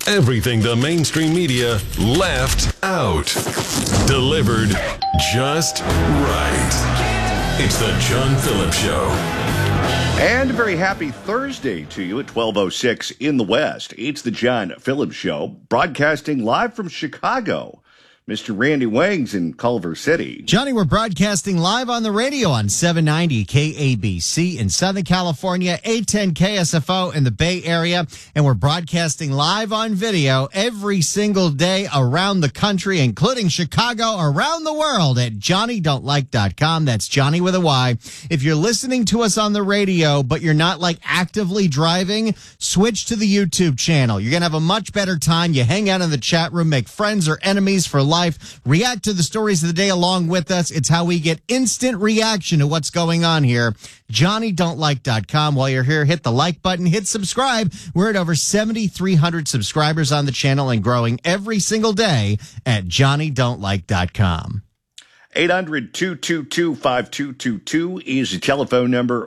Everything the mainstream media left out. Delivered just right. It's the John Phillips Show. And a very happy Thursday to you at 12:06 in the West. It's the John Phillips Show, broadcasting live from Chicago. Mr. Randy Wang's in Culver City. Johnny, we're broadcasting live on the radio on 790 KABC in Southern California, 810 KSFO in the Bay Area, and we're broadcasting live on video every single day around the country, including Chicago, around the world at JohnnyDon'tLike.com. That's Johnny with a Y. If you're listening to us on the radio, but you're not like actively driving, switch to the YouTube channel. You're going to have a much better time. You hang out in the chat room, make friends or enemies for life, react to the stories of the day along with us. It's how we get instant reaction to what's going on here. JohnnyDon'tLike.com. While you're here, hit the like button, hit subscribe. We're at over 7,300 subscribers on the channel and growing every single day at JohnnyDon'tLike.com. 800-222-5222 is the telephone number,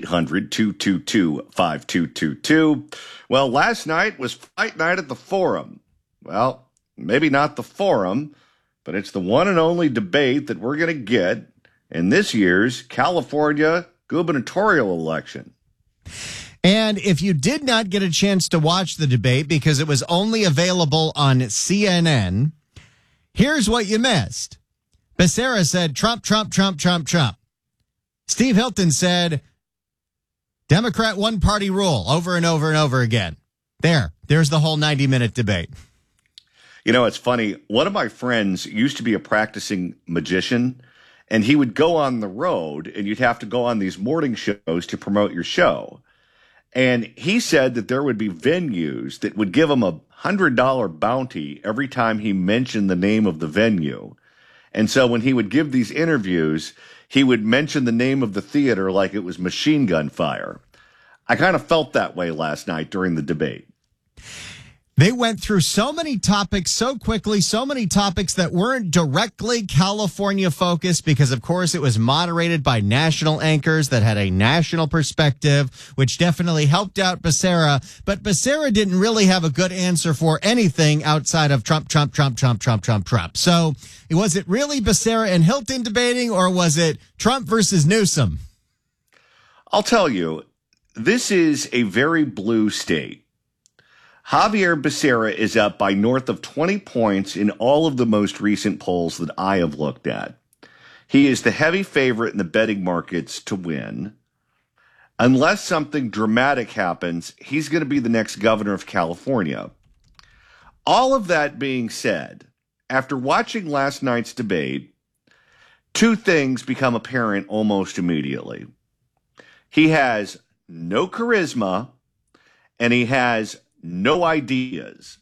1-800-222-5222. Well, last night was fight night at the Forum. Well, maybe not the Forum, but it's the one and only debate that we're going to get in this year's California gubernatorial election. And if you did not get a chance to watch the debate because it was only available on CNN, here's what you missed. Becerra said, Trump, Trump, Trump, Trump, Trump. Steve Hilton said, Democrat one-party rule over and over and over again. There's the whole 90-minute debate. You know, it's funny. One of my friends used to be a practicing magician, and he would go on the road, and you'd have to go on these morning shows to promote your show. And he said that there would be venues that would give him a $100 bounty every time he mentioned the name of the venue. And so when he would give these interviews, he would mention the name of the theater like it was Machine Gun Fire. I kind of felt that way last night during the debate. They went through so many topics so quickly, so many topics that weren't directly California focused because, of course, it was moderated by national anchors that had a national perspective, which definitely helped out Becerra. But Becerra didn't really have a good answer for anything outside of Trump, Trump, Trump, Trump, Trump, Trump, Trump. So was it really Becerra and Hilton debating, or was it Trump versus Newsom? I'll tell you, this is a very blue state. Javier Becerra is up by north of 20 points in all of the most recent polls that I have looked at. He is the heavy favorite in the betting markets to win. Unless something dramatic happens, he's going to be the next governor of California. All of that being said, after watching last night's debate, two things become apparent almost immediately. He has no charisma, and he has no ideas.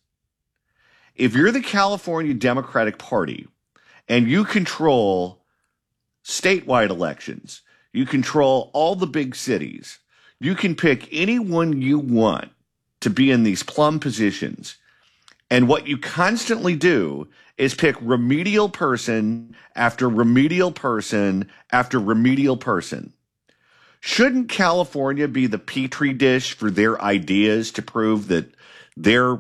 If you're the California Democratic Party and you control statewide elections, you control all the big cities, you can pick anyone you want to be in these plum positions. And what you constantly do is pick remedial person after remedial person after remedial person. Shouldn't California be the petri dish for their ideas to prove that their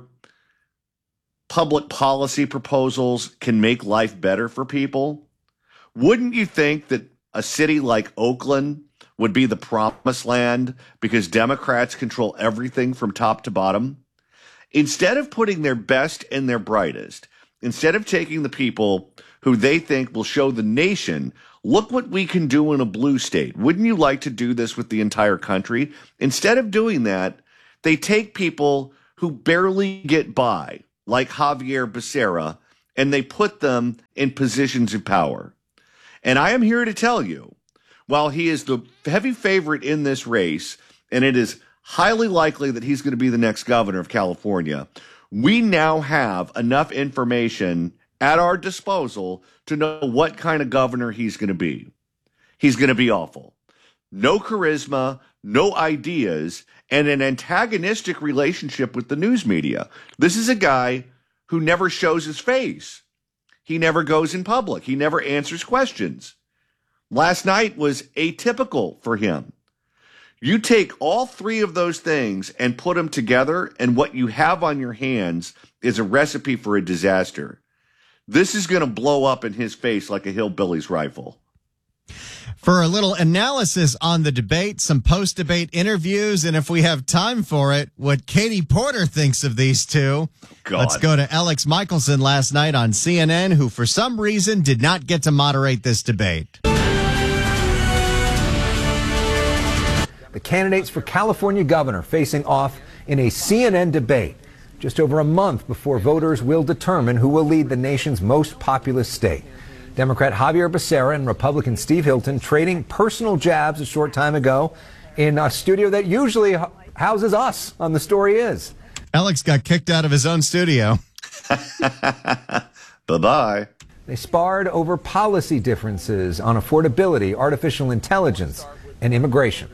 public policy proposals can make life better for people? Wouldn't you think that a city like Oakland would be the promised land because Democrats control everything from top to bottom? Instead of putting their best and their brightest, instead of taking the people who they think will show the nation, look what we can do in a blue state. Wouldn't you like to do this with the entire country? Instead of doing that, they take people who barely get by, like Javier Becerra, and they put them in positions of power. And I am here to tell you, while he is the heavy favorite in this race, and it is highly likely that he's going to be the next governor of California, we now have enough information at our disposal to know what kind of governor he's going to be. He's going to be awful. No charisma, no ideas, and an antagonistic relationship with the news media. This is a guy who never shows his face. He never goes in public. He never answers questions. Last night was atypical for him. You take all three of those things and put them together, and what you have on your hands is a recipe for a disaster. This is going to blow up in his face like a hillbilly's rifle. For a little analysis on the debate, some post-debate interviews, and if we have time for it, what Katie Porter thinks of these two. God. Let's go to Alex Michelson last night on CNN, who for some reason did not get to moderate this debate. The candidates for California governor facing off in a CNN debate just over a month before voters will determine who will lead the nation's most populous state. Democrat Javier Becerra and Republican Steve Hilton trading personal jabs a short time ago in a studio that usually houses us on The Story Is. Alex got kicked out of his own studio. Bye-bye. They sparred over policy differences on affordability, artificial intelligence, and immigration.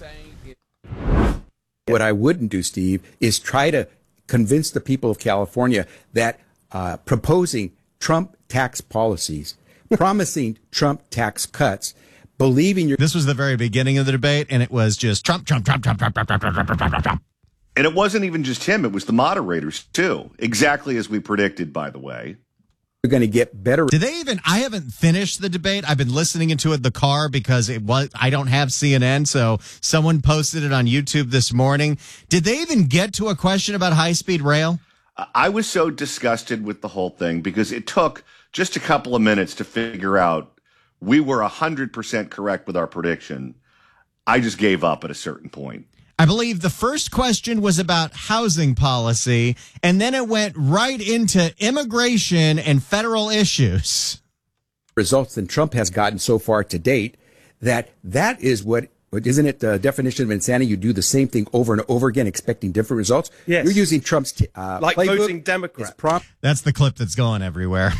What I wouldn't do, Steve, is try to convince the people of California that proposing Trump tax policies, promising Trump tax cuts, believing you're... This was the very beginning of the debate, and it was just Trump, Trump, Trump, Trump, Trump, Trump, Trump, Trump, Trump, Trump, Trump. And it wasn't even just him. It was the moderators, too. Exactly as we predicted, by the way. You're going to get better... Did they even... I haven't finished the debate. I've been listening into it in the car because I don't have CNN, so someone posted it on YouTube this morning. Did they even get to a question about high-speed rail? I was so disgusted with the whole thing because it took just a couple of minutes to figure out we were 100% correct with our prediction. I just gave up at a certain point. I believe the first question was about housing policy, and then it went right into immigration and federal issues. Results than Trump has gotten so far to date, that is what isn't it the definition of insanity? You do the same thing over and over again, expecting different results. Yes. You're using Trump's like playbook. voting Democrat. That's the clip that's going everywhere.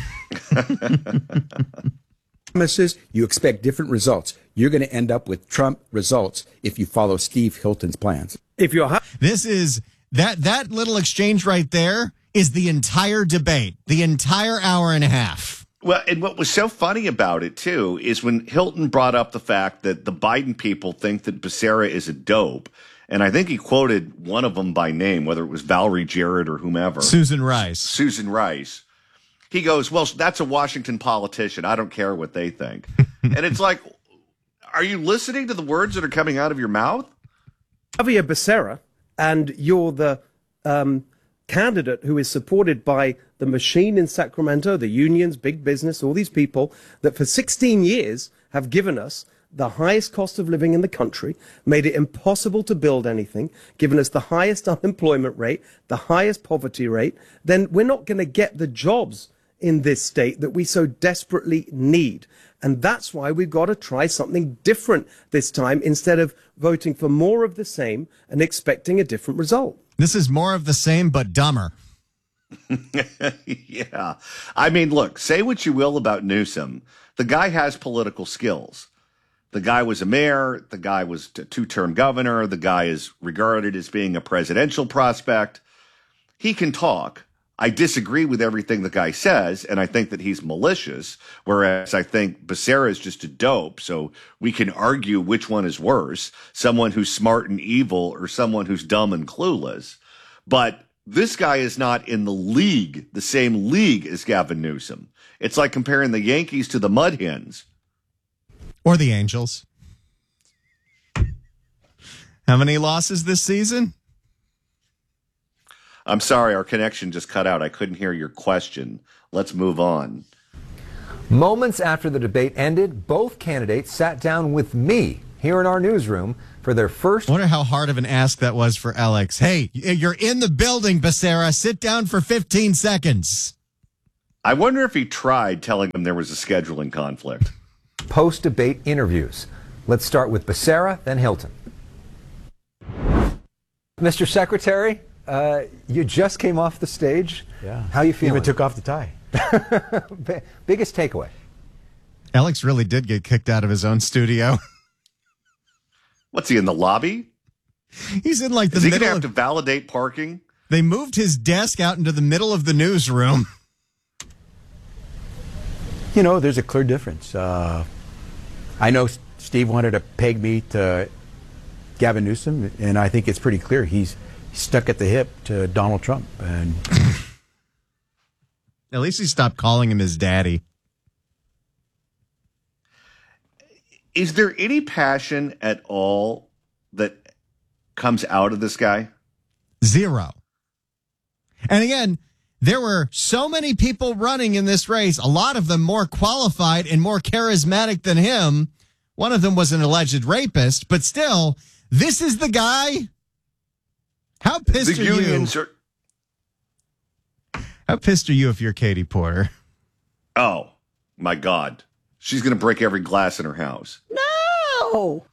Promises, you expect different results. You're going to end up with Trump results if you follow Steve Hilton's plans. If you're This is that little exchange right there is the entire debate, the entire hour and a half. Well, and what was so funny about it, too, is when Hilton brought up the fact that the Biden people think that Becerra is a dope, and I think he quoted one of them by name, whether it was Valerie Jarrett or whomever. Susan Rice. Susan Rice. He goes, well, that's a Washington politician. I don't care what they think. And it's like, are you listening to the words that are coming out of your mouth? Javier Becerra, and you're the candidate who is supported by the machine in Sacramento, the unions, big business, all these people that for 16 years have given us the highest cost of living in the country, made it impossible to build anything, given us the highest unemployment rate, the highest poverty rate, then we're not going to get the jobs in this state that we so desperately need. And that's why we've got to try something different this time instead of voting for more of the same and expecting a different result. This is more of the same, but dumber. Yeah. I mean, look, say what you will about Newsom. The guy has political skills. The guy was a mayor. The guy was a two-term governor. The guy is regarded as being a presidential prospect. He can talk. I disagree with everything the guy says, and I think that he's malicious, whereas I think Becerra is just a dope, so we can argue which one is worse, someone who's smart and evil or someone who's dumb and clueless. But this guy is not in the same league as Gavin Newsom. It's like comparing the Yankees to the Mud Hens. Or the Angels. How many losses this season? I'm sorry, our connection just cut out. I couldn't hear your question. Let's move on. Moments after the debate ended, both candidates sat down with me here in our newsroom for their first... I wonder how hard of an ask that was for Alex. Hey, you're in the building, Becerra. Sit down for 15 seconds. I wonder if he tried telling them there was a scheduling conflict. Post-debate interviews. Let's start with Becerra, then Hilton. Mr. Secretary, you just came off the stage. Yeah. How you feeling? Even took off the tie. Biggest takeaway? Alex really did get kicked out of his own studio. What's he in the lobby? He's in like the Is he middle. going to have to validate parking? They moved his desk out into the middle of the newsroom. You know, there's a clear difference. I know Steve wanted to peg me to Gavin Newsom, and I think it's pretty clear he's stuck at the hip to Donald Trump. And at least he stopped calling him his daddy. Is there any passion at all that comes out of this guy? Zero. And again, there were so many people running in this race, a lot of them more qualified and more charismatic than him. One of them was an alleged rapist, but still, this is the guy. How pissed The are unions you? are. How pissed are you if you're Katie Porter? Oh, my God. She's going to break every glass in her house No.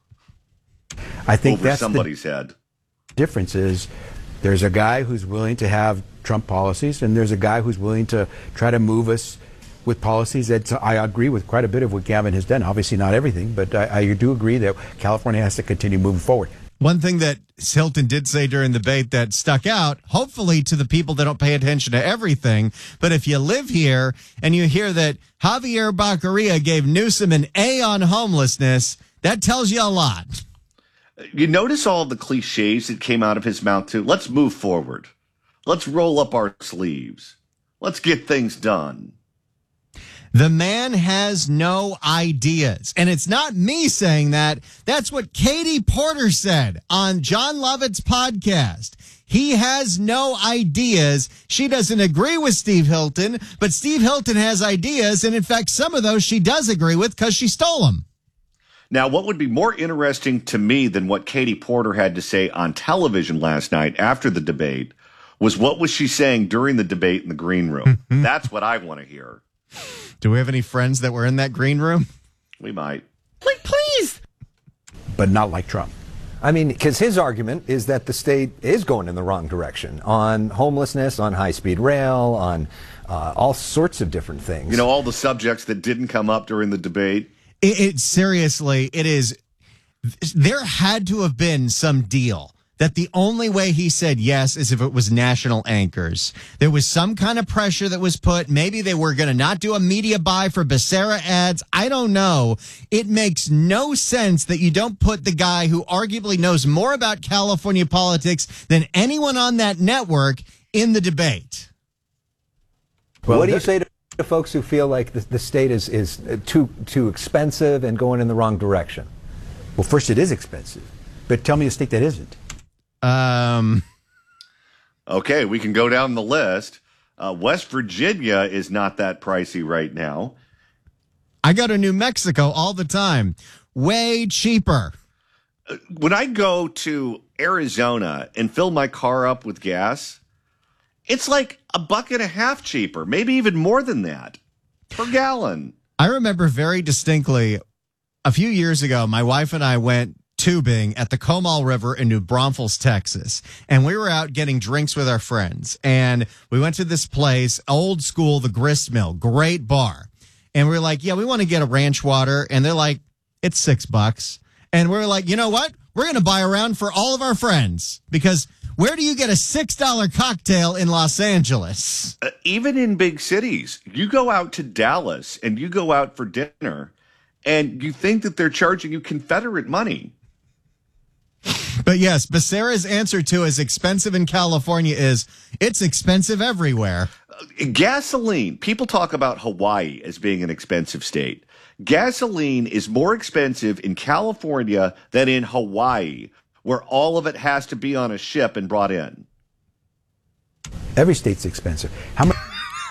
I think over that's somebody's head. the difference is there's a guy who's willing to have Trump policies, and there's a guy who's willing to try to move us with policies that I agree with quite a bit of what Gavin has done. Obviously not everything, but I do agree that California has to continue moving forward. One thing that Hilton did say during the debate that stuck out, hopefully to the people that don't pay attention to everything, but if you live here and you hear that Javier Baccaria gave Newsom an A on homelessness, that tells you a lot. You notice all the cliches that came out of his mouth, too? Let's move forward. Let's roll up our sleeves. Let's get things done. The man has no ideas. And it's not me saying that. That's what Katie Porter said on John Lovett's podcast. He has no ideas. She doesn't agree with Steve Hilton, but Steve Hilton has ideas. And in fact, some of those she does agree with because she stole them. Now, what would be more interesting to me than what Katie Porter had to say on television last night after the debate was what was she saying during the debate in the green room? That's what I want to hear. Do we have any friends that were in that green room? We might. Please. But not like Trump. I mean, because his argument is that the state is going in the wrong direction on homelessness, on high-speed rail, on all sorts of different things. You know, all the subjects that didn't come up during the debate. Seriously, it is. There had to have been some deal that the only way he said yes is if it was national anchors. There was some kind of pressure that was put. Maybe they were going to not do a media buy for Becerra ads. I don't know. It makes no sense that you don't put the guy who arguably knows more about California politics than anyone on that network in the debate. Well, what do you say to folks who feel like the state is too expensive and going in the wrong direction? Well, first, it is expensive. But tell me a state that isn't. Okay, we can go down the list. West Virginia is not that pricey right now. I go to New Mexico all the time. Way cheaper. When I go to Arizona and fill my car up with gas, it's like $1.50 cheaper, maybe even more than that per gallon. I remember very distinctly a few years ago, my wife and I went tubing at the Comal River in New Braunfels, Texas. And we were out getting drinks with our friends. And we went to this place, old school, the Grist Mill, great bar. And we were like, yeah, we want to get a ranch water. And they're like, it's $6. And we're like, you know what? We're going to buy a round for all of our friends. Because where do you get a $6 cocktail in Los Angeles? Even in big cities, you go out to Dallas and you go out for dinner and you think that they're charging you Confederate money. But yes, Becerra's answer to is expensive in California is it's expensive everywhere. Gasoline. People talk about Hawaii as being an expensive state. Gasoline is more expensive in California than in Hawaii, where all of it has to be on a ship and brought in. Every state's expensive. How much?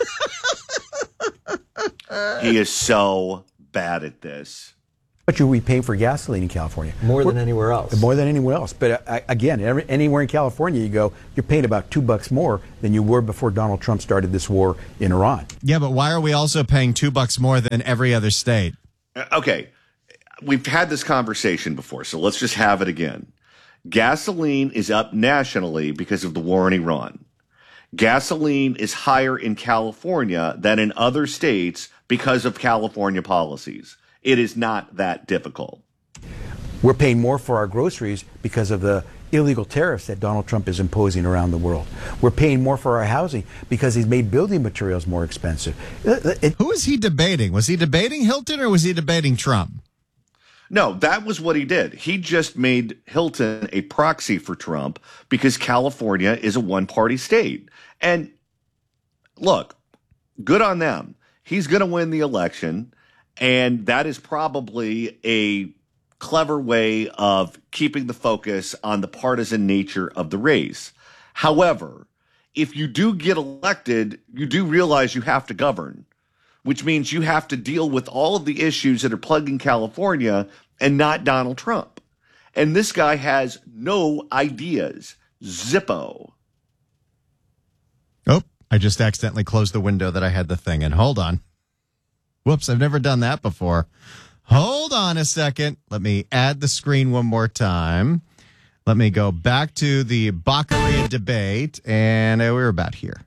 He is so bad at this. How much are we paying for gasoline in California? More than anywhere else. More than anywhere else. But again, anywhere in California you go, you're paying about $2 more than you were before Donald Trump started this war in Iran. Yeah, but why are we also paying $2 more than every other state? Okay, we've had this conversation before, so let's just have it again. Gasoline is up nationally because of the war in Iran. Gasoline is higher in California than in other states because of California policies. It is not that difficult. We're paying more for our groceries because of the illegal tariffs that Donald Trump is imposing around the world. We're paying more for our housing because he's made building materials more expensive. Who was he debating? Was he debating Hilton or was he debating Trump? No, that was what he did. He just made Hilton a proxy for Trump because California is a one-party state. And look, good on them. He's going to win the election, and that is probably a clever way of keeping the focus on the partisan nature of the race. However, if you do get elected, you do realize you have to govern, which means you have to deal with all of the issues that are plaguing California and not Donald Trump. And this guy has no ideas. Zippo. Oh, I just accidentally closed the window that I had the thing in. Hold on. Whoops, I've never done that before. Hold on a second. Let me add the screen one more time. Let me go back to the Baccaria debate, and we're about here.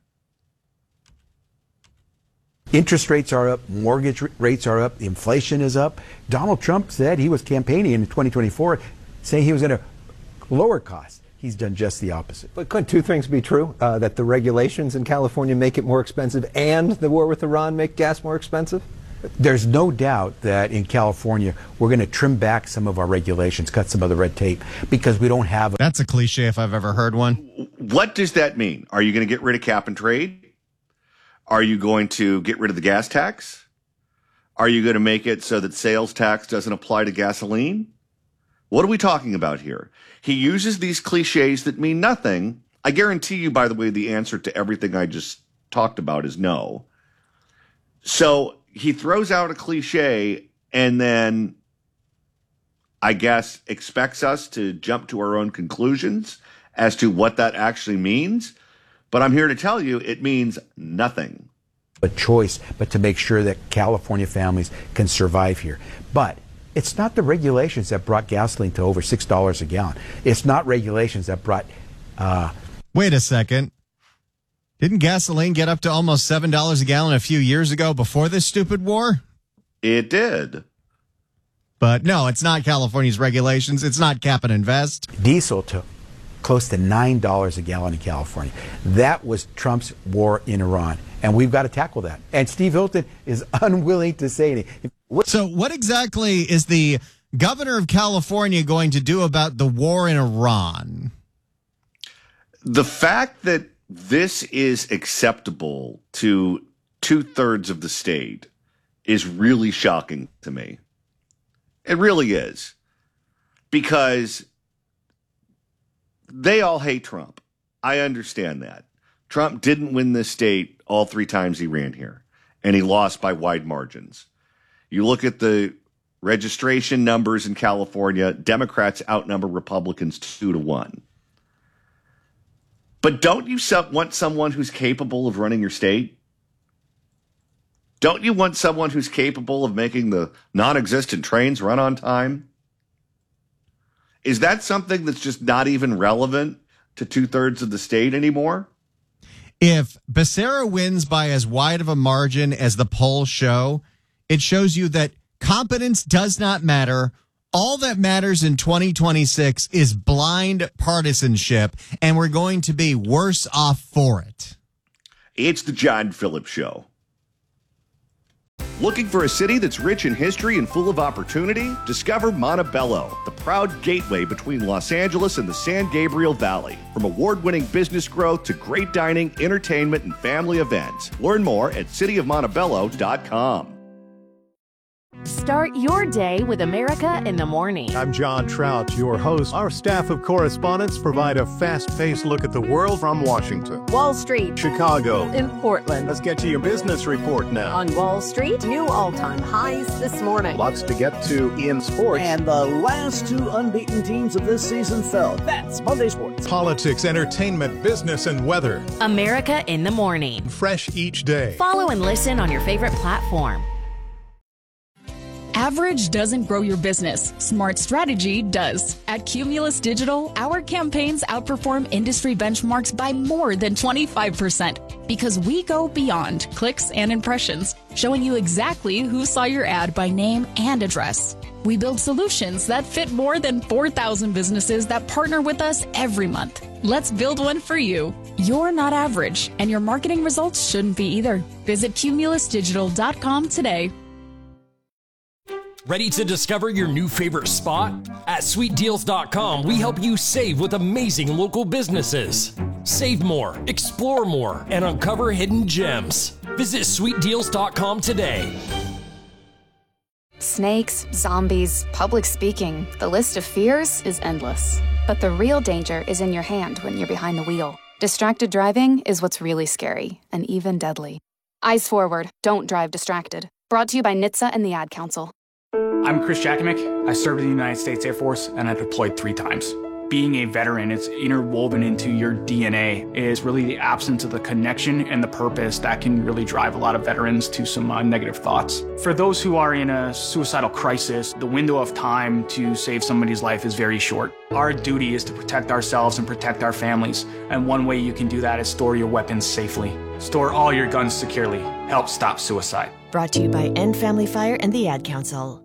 Interest rates are up, mortgage rates are up, inflation is up. Donald Trump said he was campaigning in 2024, saying he was going to lower costs. He's done just the opposite. But couldn't two things be true? That the regulations in California make it more expensive and the war with Iran make gas more expensive? There's no doubt that in California, we're going to trim back some of our regulations, cut some of the red tape, because we don't have... That's a cliche if I've ever heard one. What does that mean? Are you going to get rid of cap and trade? Are you going to get rid of the gas tax? Are you going to make it so that sales tax doesn't apply to gasoline? What are we talking about here? He uses these cliches that mean nothing. I guarantee you, by the way, the answer to everything I just talked about is no. So he throws out a cliche and then, I guess, expects us to jump to our own conclusions as to what that actually means. But I'm here to tell you it means nothing. A choice, but to make sure that California families can survive here. But it's not the regulations that brought gasoline to over $6 a gallon. It's not regulations that brought... Wait a second. Didn't gasoline get up to almost $7 a gallon a few years ago before this stupid war? It did. But no, it's not California's regulations. It's not cap and invest. Diesel to close to $9 a gallon in California. That was Trump's war in Iran, and we've got to tackle that. And Steve Hilton is unwilling to say anything. So what exactly is the governor of California going to do about the war in Iran? The fact that this is acceptable to 2/3 of the state is really shocking to me. It really is. Because they all hate Trump. I understand that. Trump didn't win this state all 3 times he ran here, and he lost by wide margins. You look at the registration numbers in California, Democrats outnumber Republicans 2-1. But don't you want someone who's capable of running your state? Don't you want someone who's capable of making the non-existent trains run on time? Is that something that's just not even relevant to 2/3 of the state anymore? If Becerra wins by as wide of a margin as the polls show, it shows you that competence does not matter. All that matters in 2026 is blind partisanship, and we're going to be worse off for it. It's the John Phillips Show. Looking for a city that's rich in history and full of opportunity? Discover Montebello, the proud gateway between Los Angeles and the San Gabriel Valley. From award-winning business growth to great dining, entertainment, and family events. Learn more at cityofmontebello.com. Start your day with America in the Morning. I'm John Trout, your host. Our staff of correspondents provide a fast-paced look at the world from Washington, Wall Street, Chicago, and Portland. Let's get to your business report now. On Wall Street, new all-time highs this morning. Lots to get to in sports. And the last 2 unbeaten teams of this season fell. That's Monday Sports. Politics, entertainment, business, and weather. America in the Morning. Fresh each day. Follow and listen on your favorite platform. Average doesn't grow your business. Smart strategy does. At Cumulus Digital, our campaigns outperform industry benchmarks by more than 25% because we go beyond clicks and impressions, showing you exactly who saw your ad by name and address. We build solutions that fit more than 4,000 businesses that partner with us every month. Let's build one for you. You're not average, and your marketing results shouldn't be either. Visit cumulusdigital.com today. Ready to discover your new favorite spot? At sweetdeals.com, we help you save with amazing local businesses. Save more, explore more, and uncover hidden gems. Visit sweetdeals.com today. Snakes, zombies, public speaking, the list of fears is endless. But the real danger is in your hand when you're behind the wheel. Distracted driving is what's really scary and even deadly. Eyes forward, don't drive distracted. Brought to you by NHTSA and the Ad Council. I'm Chris Jakimick. I served in the United States Air Force and I deployed 3 times. Being a veteran, it's interwoven into your DNA. It is really the absence of the connection and the purpose that can really drive a lot of veterans to some negative thoughts. For those who are in a suicidal crisis, the window of time to save somebody's life is very short. Our duty is to protect ourselves and protect our families. And one way you can do that is store your weapons safely. Store all your guns securely. Help stop suicide. Brought to you by End Family Fire and the Ad Council.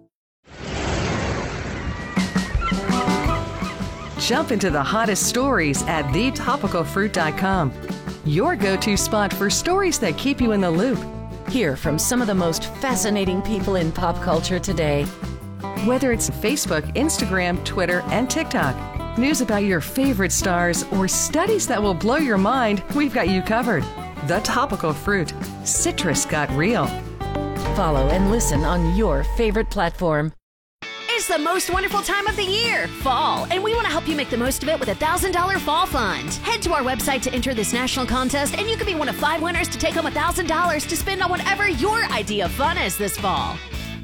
Jump into the hottest stories at thetopicalfruit.com. Your go-to spot for stories that keep you in the loop. Hear from some of the most fascinating people in pop culture today. Whether it's Facebook, Instagram, Twitter, and TikTok, news about your favorite stars, or studies that will blow your mind, we've got you covered. The Topical Fruit. Citrus got real. Follow and listen on your favorite platform. It's the most wonderful time of the year, fall, and we want to help you make the most of it with a $1,000 fall fund. Head to our website to enter this national contest, and you could be one of 5 winners to take home $1,000 to spend on whatever your idea of fun is this fall.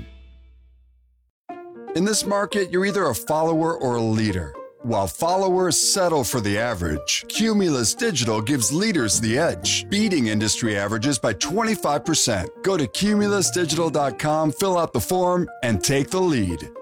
In this market, you're either a follower or a leader. While followers settle for the average, Cumulus Digital gives leaders the edge, beating industry averages by 25%. Go to cumulusdigital.com, fill out the form, and take the lead.